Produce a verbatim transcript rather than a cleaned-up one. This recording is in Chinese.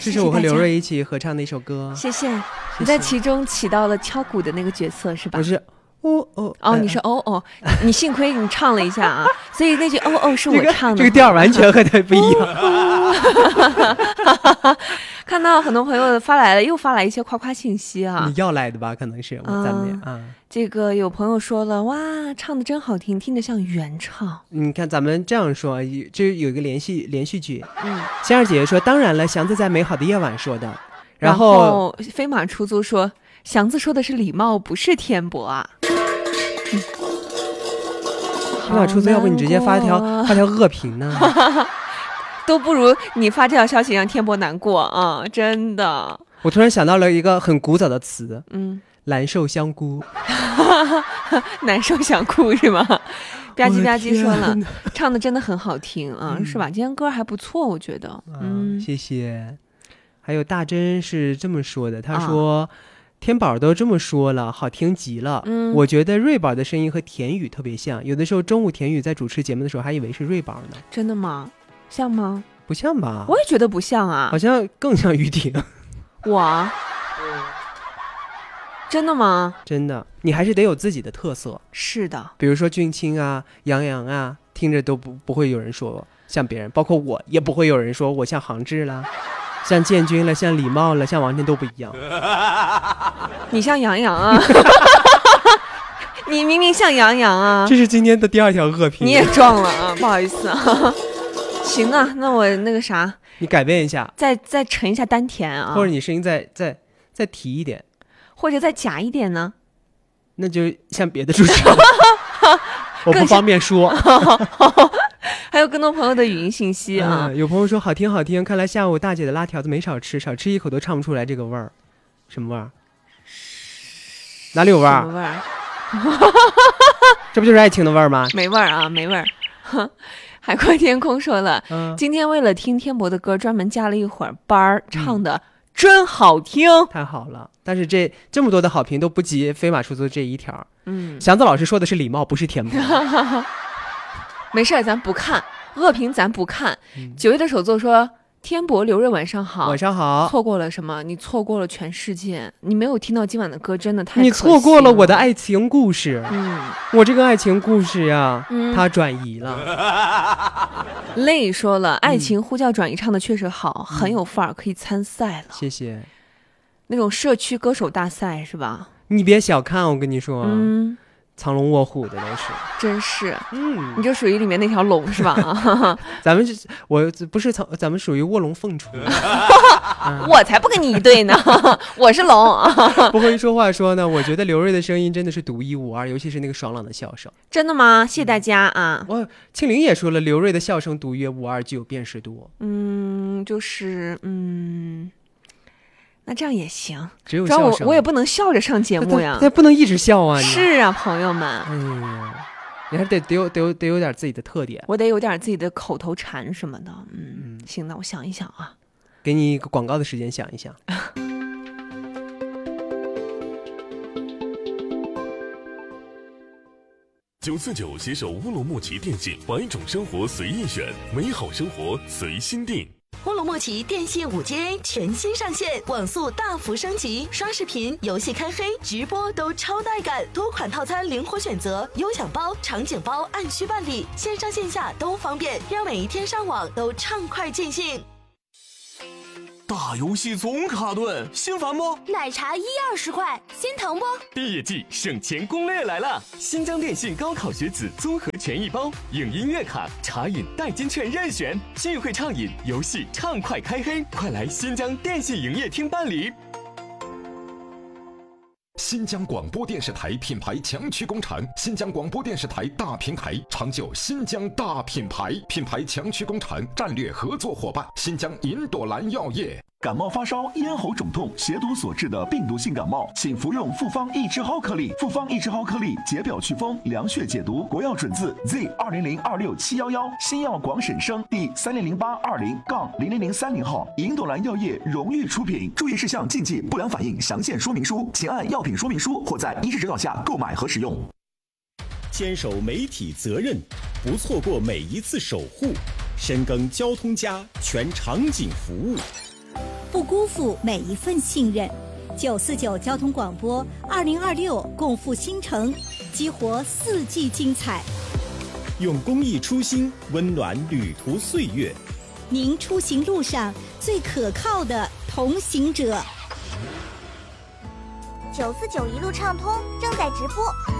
这是我和刘瑞一起合唱的一首歌。 谢谢，你在其中起到了敲鼓的那个角色是吧？ 不是，哦哦哦，你是哦哦，你幸亏你唱了一下啊，所以那句哦哦是我唱的， 这个调完全和他不一样。 看到很多朋友发来了，又发来一些夸夸信息啊， 你要来的吧？可能是我赞美啊。 这个有朋友说了，哇，唱的真好听，听着像原唱。 你看，咱们这样说，这有一个连续连续剧。嗯，仙儿姐姐说，当然了，祥子在美好的夜晚说的。然后, 然后飞马出租说，祥子说的是礼貌，不是天博啊。嗯、 飞马出租，要不你直接发条发条恶评呢？ 都不如你发这条消息让天博难过啊！真的。 我突然想到了一个很古早的词， 嗯。 蓝瘦香菇。 难受想哭是吗？吧唧吧唧说了，唱的真的很好听啊、嗯、是吧？今天歌还不错我觉得。 嗯，谢谢。还有大珍是这么说的，他说、啊、天宝都这么说了，好听极了、嗯、我觉得瑞宝的声音和田雨特别像，有的时候中午田雨在主持节目的时候还以为是瑞宝呢。 真的吗？像吗？ 不像吧？ 我也觉得不像啊， 好像更像于婷。 我真的吗？ 真的，你还是得有自己的特色。 是的， 比如说俊清啊、杨洋啊，听着都不不会有人说像别人，包括我也不会有人说我像杭志了，像建军了，像李茂了，像王天都不一样。 你像杨洋啊。你明明像杨洋啊。 这是今天的第二条恶评。 你也撞了啊，不好意思啊。行啊，那我那个啥， 你改变一下， 再再沉一下丹田啊， 或者你声音再再再提一点， 或者再假一点呢？ 那就像别的主持人。我不方便说。 还有更多朋友的语音信息啊、 嗯、有朋友说好听好听，看来下午大姐的辣条子没少吃，少吃一口都唱不出来这个味儿。什么味儿？哪里有味儿？ 什么味儿？ 这不就是爱情的味儿吗？ 没味儿啊，没味儿。海阔天空说了、嗯、今天为了听天博的歌专门加了一会儿班儿，唱的真好听、嗯、 太好了。但是这这么多的好评都不及飞马出租这一条。 嗯， 祥子老师说的是礼貌，不是天博。 没事，咱不看恶评，咱不看。九、嗯、月的首作说天博刘瑞晚上好。 晚上好。 错过了什么？你错过了全世界，你没有听到今晚的歌，真的太可惜了。 你错过了我的爱情故事。 嗯， 我这个爱情故事呀、嗯、它转移了。 累说了，爱情呼叫转移唱的确实好、嗯、很有范儿，可以参赛了。 谢谢。 那种社区歌手大赛是吧？ 你别小看我跟你说， 嗯， 藏龙卧虎的都是， 真是， 嗯， 你就属于里面那条龙是吧？ 咱们我不是藏，咱们属于卧龙凤雏。 嗯、我才不跟你一对呢，我是龙。 不会说话说呢，我觉得刘瑞的声音真的是独一无二，尤其是那个爽朗的笑声。 真的吗？谢谢大家啊！ 我庆龄也说了，刘瑞的笑声独一无二，具有辨识度。 嗯，就是嗯。那这样也行， 只有笑声， 主要我我也不能笑着上节目呀， 他不能一直笑啊。 是啊，朋友们， 哎呀，你还得得有得有得有点自己的特点， 我得有点自己的口头禅什么的。嗯，嗯行，那我想一想啊， 给你一个广告的时间想一想。 九四九携手乌鲁木齐电信，百种生活随意选，美好生活随心定。 乌鲁木齐电信 五 G A 全新上线，网速大幅升级，刷视频、游戏开黑、直播都超带感，多款套餐灵活选择，优享包、场景包按需办理，线上线下都方便，让每一天上网都畅快尽兴。 大游戏总卡顿，心烦不？ 奶茶一二十块，心疼不？ 毕业季省钱攻略来了！新疆电信高考学子综合权益包，影音月卡、茶饮代金券任选，聚会畅饮，游戏畅快开黑，快来新疆电信营业厅办理。 新疆广播电视台品牌强区工厂，新疆广播电视台大平台，长久新疆大品牌，品牌强区工厂战略合作伙伴，新疆银朵兰药业。 感冒发烧、咽喉肿痛、血毒所致的病毒性感冒，请服用复方益智蒿颗粒。复方益智蒿颗粒解表祛风、凉血解毒，国药准字 Z 二零零二六七幺幺，新药广审生第三零零八二零杠零零零三零号，银朵兰药业荣誉出品。注意事项、禁忌、不良反应详见说明书，请按药品说明书或在医师指导下购买和使用。 坚守媒体责任，不错过每一次守护，深耕交通家全场景服务。 不辜负每一份信任。九四九交通广播，二零二六共赴新城，激活四季精彩。 用公益初心温暖旅途岁月， 您出行路上最可靠的同行者。 九四九一路畅通正在直播。